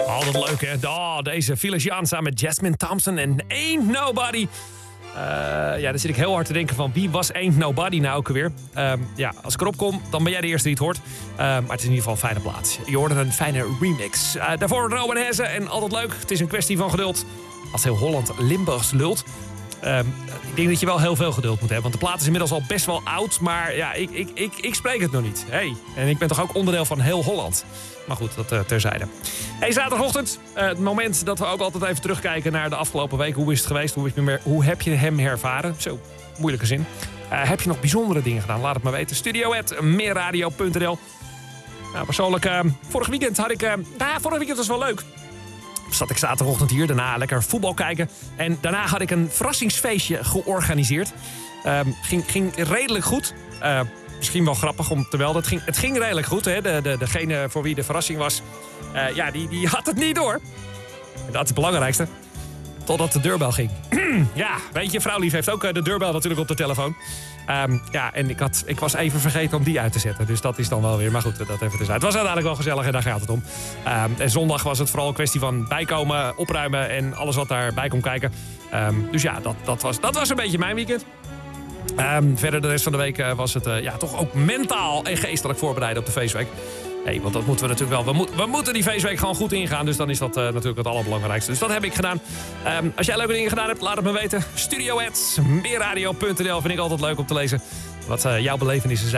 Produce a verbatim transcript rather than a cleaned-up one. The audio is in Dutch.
Altijd leuk, hè? Oh, deze Phyllis Jan samen met Jasmine Thompson en Ain't Nobody. Uh, ja, dan zit ik heel hard te denken van wie was Ain't Nobody nou ook alweer? Uh, ja, als ik erop kom, dan ben jij de eerste die het hoort. Uh, maar het is in ieder geval een fijne plaats. Je hoorde een fijne remix. Uh, daarvoor Rowan Hesse en altijd leuk. Het is een kwestie van geduld. Als heel Holland Limburgs lult. Uh, ik denk dat je wel heel veel geduld moet hebben. Want de plaat is inmiddels al best wel oud. Maar ja, ik, ik, ik, ik spreek het nog niet. Hey. En ik ben toch ook onderdeel van heel Holland. Maar goed, dat uh, terzijde. Hey, zaterdagochtend. Uh, het moment dat we ook altijd even terugkijken naar de afgelopen week. Hoe is het geweest? Hoe, is het meer, hoe heb je hem ervaren? Zo, moeilijke zin. Uh, heb je nog bijzondere dingen gedaan? Laat het maar weten. studio at meerradio punt n l. Nou, persoonlijk, uh, vorig weekend had ik... Uh, nou ja, vorig weekend was wel leuk. Zat ik zaterdagochtend hier, daarna lekker voetbal kijken. En daarna had ik een verrassingsfeestje georganiseerd. Uh, ging, ging redelijk goed. Uh, misschien wel grappig om te melden. Het ging, het ging redelijk goed. Hè? De, de, degene voor wie de verrassing was, uh, ja, die, die had het niet door. En dat is het belangrijkste. Totdat de deurbel ging. Ja, weet je, vrouwlief heeft ook de deurbel natuurlijk op de telefoon. Um, ja, en ik, had, ik was even vergeten om die uit te zetten. Dus dat is dan wel weer, maar goed, dat even dus uit. Het was uiteindelijk wel gezellig en daar gaat het om. Um, en zondag was het vooral een kwestie van bijkomen, opruimen en alles wat daarbij komt kijken. Um, dus ja, dat, dat, was, dat was een beetje mijn weekend. Um, verder de rest van de week uh, was het uh, ja, toch ook mentaal en geestelijk voorbereiden op de feestweek. Hey, want dat moeten we natuurlijk wel. We, moet, we moeten die feestweek gewoon goed ingaan. Dus dan is dat uh, natuurlijk het allerbelangrijkste. Dus dat heb ik gedaan. Um, als jij leuke dingen gedaan hebt, laat het me weten. studio at meerradio punt n l vind ik altijd leuk om te lezen wat uh, jouw belevenissen zijn.